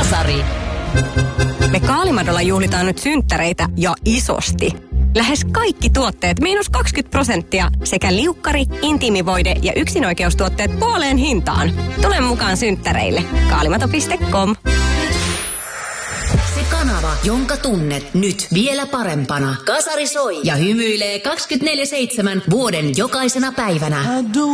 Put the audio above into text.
Kasari. Me Kaalimadolla juhlitaan nyt synttäreitä ja isosti. Lähes kaikki tuotteet -20% sekä liukkari, intiimivoide ja yksinoikeustuotteet puoleen hintaan. Tule mukaan synttäreille. Kaalimato.com. Se kanava, jonka tunnet nyt vielä parempana. Kasari soi ja hymyilee 24/7 vuoden jokaisena päivänä.